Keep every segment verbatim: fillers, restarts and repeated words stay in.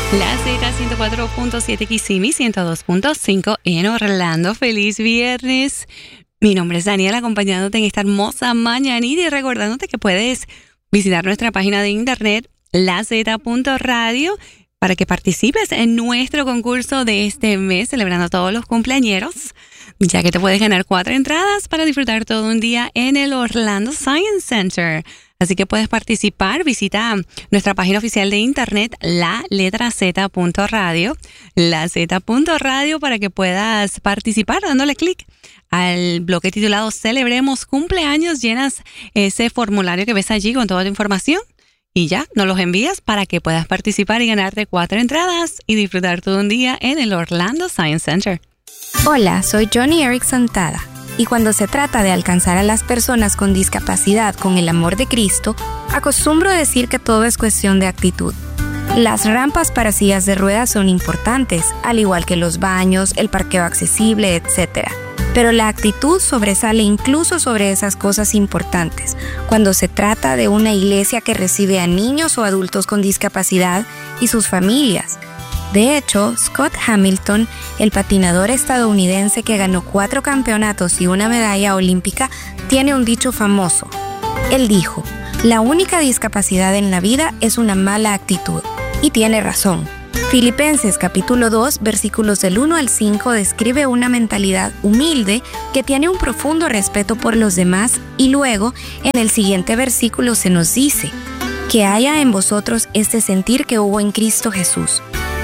La Z ciento cuatro punto siete Kissimmee, ciento dos punto cinco en Orlando. Feliz viernes. Mi nombre es Daniela, acompañándote en esta hermosa mañanita y recordándote que puedes visitar nuestra página de internet la z punto radio para que participes en nuestro concurso de este mes, celebrando a todos los cumpleañeros, ya que te puedes ganar cuatro entradas para disfrutar todo un día en el Orlando Science Center. Así que puedes participar, visita nuestra página oficial de internet, la letra z punto radio, la z punto radio, para que puedas participar dándole clic al bloque titulado Celebremos Cumpleaños. Llenas ese formulario que ves allí con toda tu información y ya nos los envías para que puedas participar y ganarte cuatro entradas y disfrutar todo un día en el Orlando Science Center. Hola, soy Johnny Erickson Tada. Y cuando se trata de alcanzar a las personas con discapacidad con el amor de Cristo, acostumbro decir que todo es cuestión de actitud. Las rampas para sillas de ruedas son importantes, al igual que los baños, el parqueo accesible, etcétera. Pero la actitud sobresale incluso sobre esas cosas importantes, cuando se trata de una iglesia que recibe a niños o adultos con discapacidad y sus familias. De hecho, Scott Hamilton, el patinador estadounidense que ganó cuatro campeonatos y una medalla olímpica, tiene un dicho famoso. Él dijo, la única discapacidad en la vida es una mala actitud. Y tiene razón. Filipenses capítulo dos, versículos del uno al cinco describe una mentalidad humilde que tiene un profundo respeto por los demás y luego, en el siguiente versículo se nos dice, que haya en vosotros este sentir que hubo en Cristo Jesús.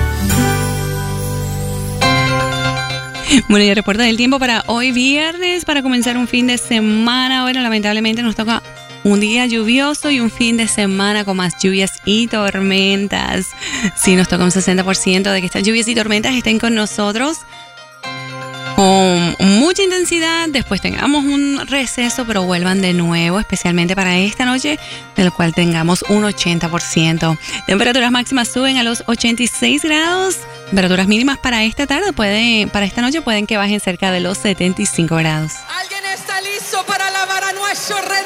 Bueno, y el reporte del tiempo para hoy viernes, para comenzar un fin de semana. Bueno, lamentablemente nos toca un día lluvioso y un fin de semana con más lluvias y tormentas. Sí, nos toca un sesenta por ciento de que estas lluvias y tormentas estén con nosotros con mucha intensidad. Después tengamos un receso, pero vuelvan de nuevo, especialmente para esta noche, del cual tengamos un ochenta por ciento. Temperaturas máximas suben a los ochenta y seis grados. Temperaturas mínimas para esta tarde, puede, para esta noche pueden que bajen cerca de los setenta y cinco grados. ¿Alguien está listo para alabar a nuestro Rey